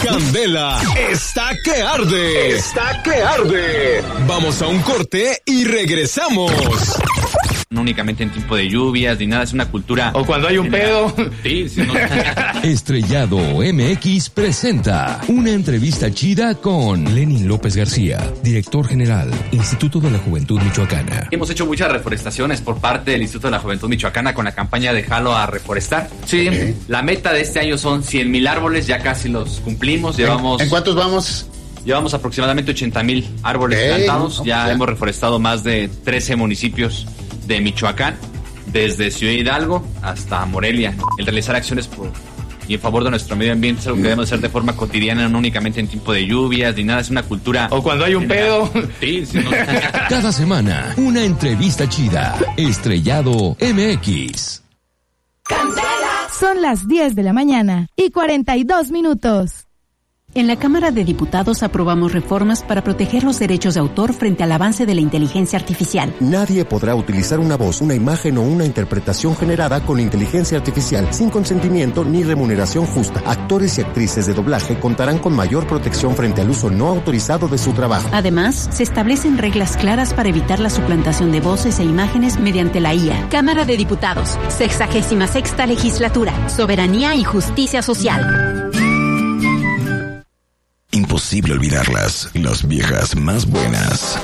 Candela está que arde. Está que arde. Vamos a un corte y regresamos. No únicamente en tiempo de lluvias ni nada, es una cultura. O cuando hay un pedo. Sí, sí, no. Estrellado MX presenta una entrevista chida con Lenin López García, director general, Instituto de la Juventud Michoacana. Hemos hecho muchas reforestaciones por parte del Instituto de la Juventud Michoacana con la campaña de Jalo a Reforestar. Sí, la meta de este año son 100,000 árboles, ya casi los cumplimos. Llevamos. ¿En cuántos vamos? Llevamos aproximadamente 80,000 árboles plantados. Ya hemos reforestado más de 13 municipios de Michoacán, desde Ciudad Hidalgo hasta Morelia. El realizar acciones y en favor de nuestro medio ambiente es algo que debemos hacer de forma cotidiana, no únicamente en tiempo de lluvias ni nada, es una cultura. O cuando hay un pedo. Sí, sí, no. Cada semana, una entrevista chida. Estrellado MX. Son las 10 de la mañana y 42 minutos. En la Cámara de Diputados aprobamos reformas para proteger los derechos de autor frente al avance de la inteligencia artificial. Nadie podrá utilizar una voz, una imagen o una interpretación generada con inteligencia artificial sin consentimiento ni remuneración justa. Actores y actrices de doblaje contarán con mayor protección frente al uso no autorizado de su trabajo. Además, se establecen reglas claras para evitar la suplantación de voces e imágenes mediante la IA. Cámara de Diputados, 66ª Legislatura, Soberanía y Justicia Social. Imposible olvidarlas, las viejas más buenas.